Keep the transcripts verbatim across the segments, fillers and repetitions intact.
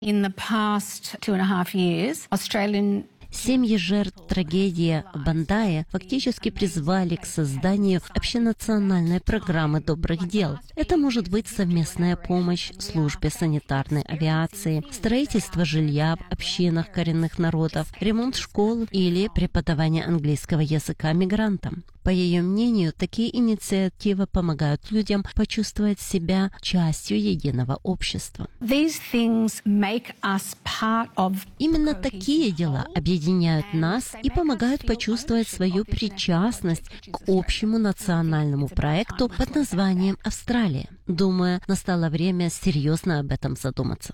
In the past two and a half years, Australian Семьи жертв трагедии в Бандае фактически призвали к созданию общенациональной программы добрых дел. Это может быть совместная помощь службе санитарной авиации, строительство жилья в общинах коренных народов, ремонт школ или преподавание английского языка мигрантам. По ее мнению, такие инициативы помогают людям почувствовать себя частью единого общества. These things make us part of... Именно такие дела объединяют нас и помогают почувствовать свою причастность к общему национальному проекту под названием «Австралия». Думаю, настало время серьезно об этом задуматься.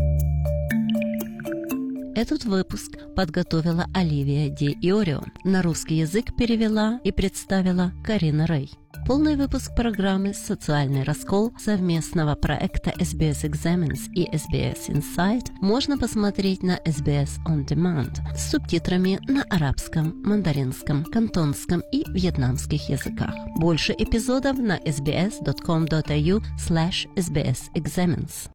Этот выпуск подготовила Оливия Ди Иорио. На русский язык перевела и представила Карина Рэй. Полный выпуск программы «Социальный раскол» совместного проекта эс би эс Examines и эс би эс Insight можно посмотреть на эс би эс On Demand с субтитрами на арабском, мандаринском, кантонском и вьетнамских языках. Больше эпизодов на эс би эс точка ком точка эй ю слэш эс би эс Examines.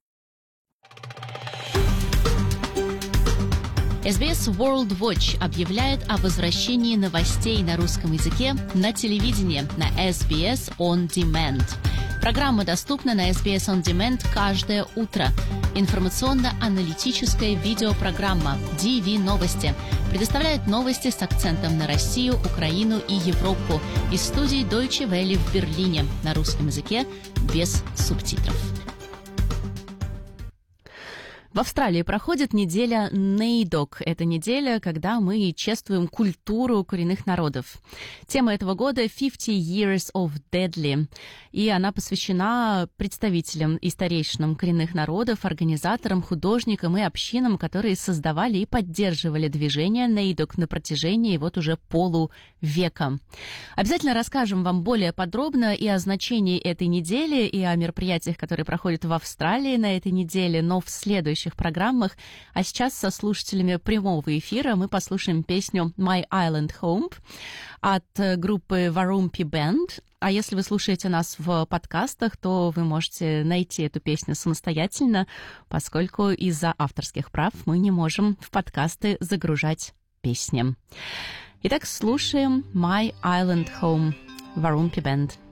эс би эс World Watch объявляет о возвращении новостей на русском языке на телевидение на эс би эс On Demand. Программа доступна на эс би эс On Demand каждое утро. Информационно-аналитическая видеопрограмма ди ви Новости предоставляет новости с акцентом на Россию, Украину и Европу из студии Deutsche Welle в Берлине на русском языке без субтитров. В Австралии проходит неделя NAIDOC. Это неделя, когда мы чествуем культуру коренных народов. Тема этого года «fifty years of Deadly», и она посвящена представителям и старейшинам коренных народов, организаторам, художникам и общинам, которые создавали и поддерживали движение NAIDOC на протяжении вот уже полувека. Обязательно расскажем вам более подробно и о значении этой недели, и о мероприятиях, которые проходят в Австралии на этой неделе, но в следующем программах. А сейчас со слушателями прямого эфира мы послушаем песню My Island Home от группы Warumpi Band. А если вы слушаете нас в подкастах, то вы можете найти эту песню самостоятельно, поскольку из-за авторских прав мы не можем в подкасты загружать песни. Итак, слушаем My Island Home Warumpi Band.